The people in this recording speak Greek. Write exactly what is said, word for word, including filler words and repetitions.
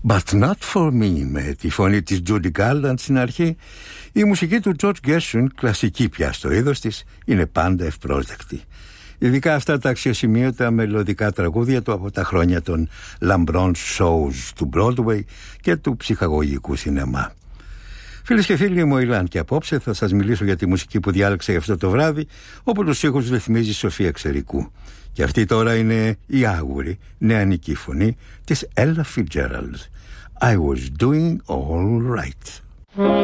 But not for me, με τη φωνή της Judy Garland στην αρχή. Η μουσική του George Gershwin, κλασική πια στο είδος της, είναι πάντα ευπρόσδεκτη. Ειδικά αυτά τα αξιοσημείωτα μελωδικά τραγούδια του από τα χρόνια των λαμπρών shows του Broadway και του ψυχαγωγικού σινεμά. Φίλες και φίλοι, είμαι ο Ηλάν και απόψε θα σας μιλήσω για τη μουσική που διάλεξα για αυτό το βράδυ, όπου τους ήχους ρυθμίζει η Σοφία Ξερικού. Και αυτή τώρα είναι η άγουρη νεανική φωνή της Ella Fitzgerald. I was doing all right.